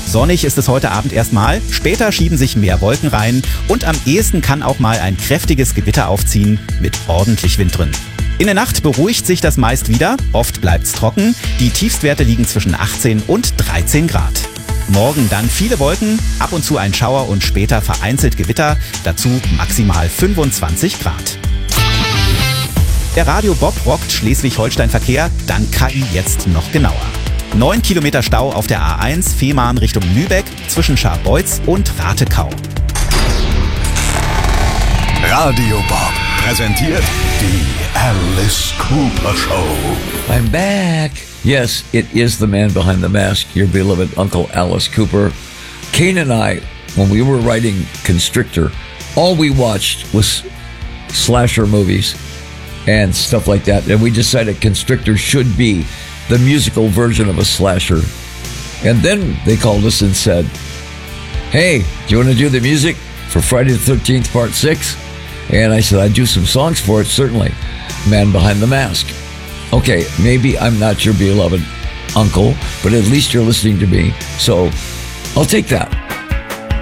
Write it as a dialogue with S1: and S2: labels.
S1: Sonnig ist es heute Abend erstmal, später schieben sich mehr Wolken rein und am ehesten kann auch mal ein kräftiges Gewitter aufziehen mit ordentlich Wind drin. In der Nacht beruhigt sich das meist wieder, oft bleibt's trocken, die Tiefstwerte liegen zwischen 18 und 13 Grad. Morgen dann viele Wolken, ab und zu ein Schauer und später vereinzelt Gewitter, dazu maximal 25 Grad. Der Radio Bob rockt Schleswig-Holstein-Verkehr, dank KI jetzt noch genauer. 9 Kilometer Stau auf der A1 Fehmarn Richtung Lübeck zwischen Scharbeutz und Ratekau.
S2: Radio Bob präsentiert die Alice Cooper Show.
S3: I'm back. Yes, it is the man behind the mask, your beloved Uncle Alice Cooper. Kane and I, when we were writing Constrictor, all we watched was slasher movies and stuff like that. And we decided Constrictor should be the musical version of a slasher. And then they called us and said, hey, do you want to do the music for Friday the 13th, Part 6? And I said, I'd do some songs for it, certainly. Man Behind the Mask. Okay, maybe I'm not your beloved uncle, but at least you're listening to me. So I'll take that.